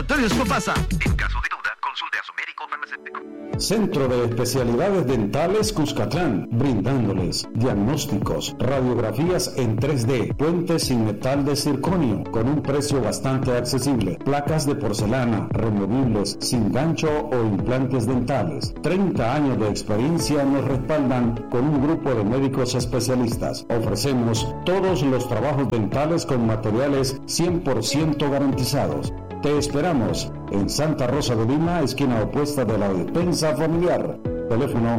Laboratorios Copasa. En caso de duda, consulte a su médico farmacéutico. Centro de Especialidades Dentales Cuscatlán, brindándoles diagnósticos, radiografías en 3D, puentes sin metal de circonio, con un precio bastante accesible, placas de porcelana, removibles, sin gancho o implantes dentales. 30 años de experiencia nos respaldan con un grupo de médicos especialistas. Ofrecemos todos los trabajos dentales con materiales 100% garantizados. Te esperamos en Santa Rosa de Lima, esquina opuesta de la Despensa Familiar. Teléfono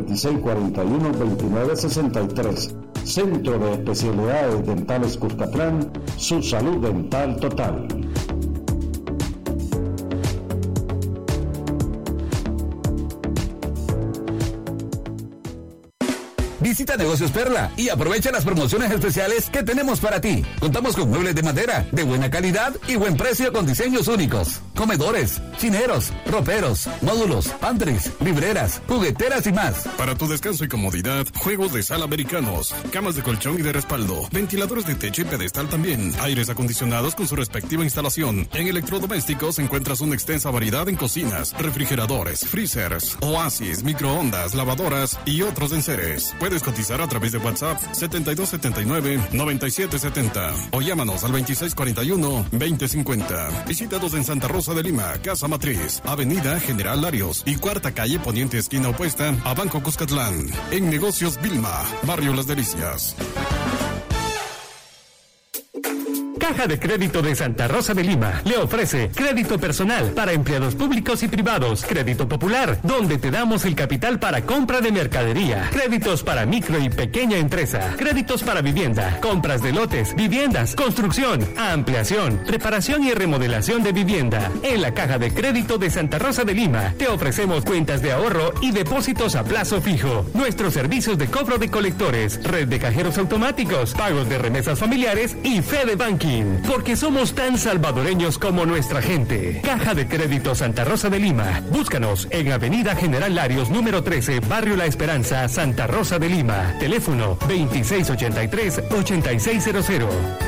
2641-2963. Centro de Especialidades Dentales Cuscatlán, su salud dental total. Visita Negocios Perla y aprovecha las promociones especiales que tenemos para ti. Contamos con muebles de madera de buena calidad y buen precio con diseños únicos. Comedores, chineros, roperos, módulos, pantries, libreras, jugueteras y más. Para tu descanso y comodidad, juegos de sala americanos, camas de colchón y de respaldo, ventiladores de techo y pedestal también, aires acondicionados con su respectiva instalación. En electrodomésticos encuentras una extensa variedad en cocinas, refrigeradores, freezers, oasis, microondas, lavadoras y otros enseres. Puedes cotizar a través de WhatsApp 7279-9770 o llámanos al 2641-2050. Visítanos en Santa Rosa de Lima, Casa Matriz, Avenida General Larios y Cuarta Calle Poniente esquina opuesta a Banco Cuscatlán. En Negocios Vilma, Barrio Las Delicias. Caja de Crédito de Santa Rosa de Lima le ofrece crédito personal para empleados públicos y privados, crédito popular, donde te damos el capital para compra de mercadería, créditos para micro y pequeña empresa, créditos para vivienda, compras de lotes, viviendas, construcción, ampliación, reparación y remodelación de vivienda. En la Caja de Crédito de Santa Rosa de Lima te ofrecemos cuentas de ahorro y depósitos a plazo fijo, nuestros servicios de cobro de colectores, red de cajeros automáticos, pagos de remesas familiares y Fede Banking. Porque somos tan salvadoreños como nuestra gente. Caja de Crédito Santa Rosa de Lima. Búscanos en Avenida General Larios número 13, Barrio La Esperanza, Santa Rosa de Lima. Teléfono 2683-8600.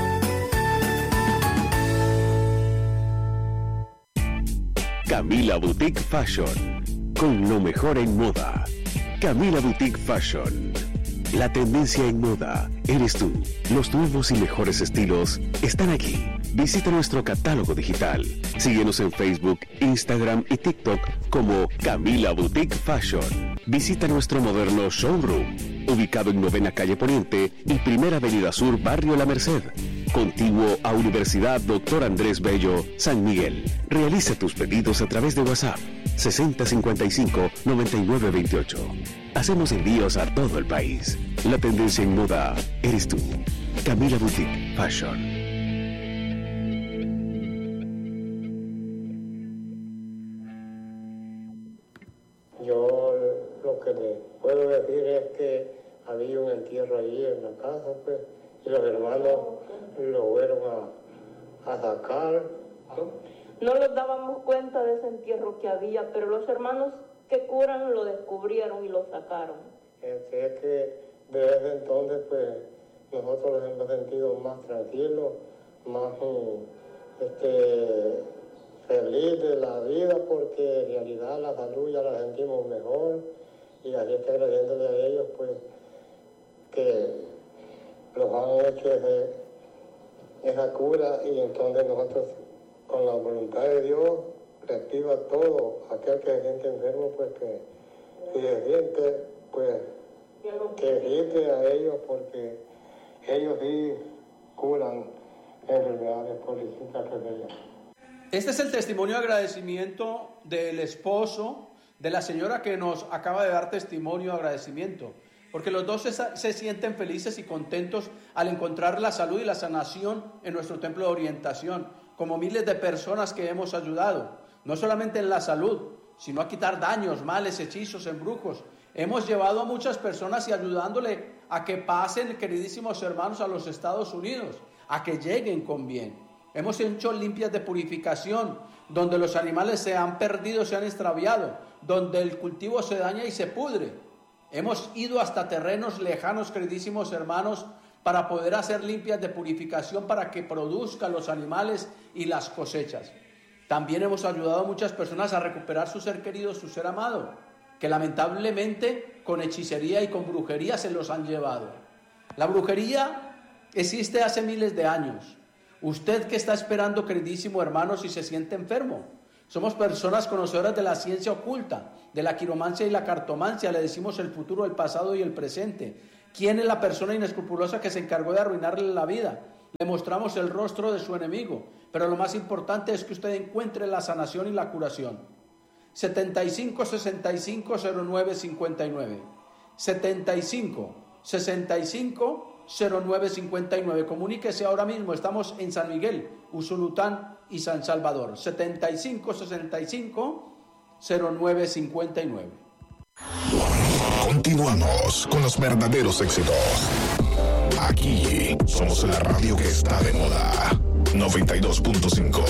Camila Boutique Fashion, con lo mejor en moda. Camila Boutique Fashion. La tendencia en moda eres tú. Los nuevos y mejores estilos están aquí. Visita nuestro catálogo digital. Síguenos en Facebook, Instagram y TikTok como Camila Boutique Fashion. Visita nuestro moderno showroom, ubicado en 9ª Calle Poniente y 1ª Avenida Sur, Barrio La Merced, contiguo a Universidad Dr. Andrés Bello, San Miguel. Realiza tus pedidos a través de WhatsApp 6055-9928. Hacemos envíos a todo el país. La tendencia en moda eres tú. Camila Boutique Fashion. Yo lo que le puedo decir es que había un entierro allí en la casa, pues, y los hermanos lo fueron a sacar. No nos dábamos cuenta de ese entierro que había, pero los hermanos que curan lo descubrieron y lo sacaron. Es que desde entonces, pues, nosotros nos hemos sentido más tranquilos, más feliz de la vida, porque en realidad la salud ya la sentimos mejor, y así que agradeciéndole a ellos, pues, que los han hecho esa cura, y entonces nosotros, con la voluntad de Dios, reactiva todo aquel que se siente enfermo, pues que si se siente, pues que grite a ellos, porque ellos sí curan enfermedades por distintas que sean. Este es el testimonio de agradecimiento del esposo de la señora que nos acaba de dar testimonio de agradecimiento, porque los dos se sienten felices y contentos al encontrar la salud y la sanación en nuestro templo de orientación, como miles de personas que hemos ayudado, no solamente en la salud, sino a quitar daños, males, hechizos, embrujos. Hemos llevado a muchas personas y ayudándole a que pasen, queridísimos hermanos, a los Estados Unidos, a que lleguen con bien. Hemos hecho limpias de purificación, donde los animales se han perdido, se han extraviado, donde el cultivo se daña y se pudre. Hemos ido hasta terrenos lejanos, queridísimos hermanos, para poder hacer limpias de purificación para que produzcan los animales y las cosechas. También hemos ayudado a muchas personas a recuperar su ser querido, su ser amado, que lamentablemente con hechicería y con brujería se los han llevado. La brujería existe hace miles de años. Usted que está esperando, queridísimo hermano, si se siente enfermo. Somos personas conocedoras de la ciencia oculta, de la quiromancia y la cartomancia. Le decimos el futuro, el pasado y el presente. ¿Quién es la persona inescrupulosa que se encargó de arruinarle la vida? Le mostramos el rostro de su enemigo, pero lo más importante es que usted encuentre la sanación y la curación. 75-65-09-59. 75-65-09-59. Comuníquese ahora mismo, estamos en San Miguel, Usulután y San Salvador. 75-65-09-59. Continuamos con los verdaderos éxitos. Aquí somos la radio que está de moda. 92.5.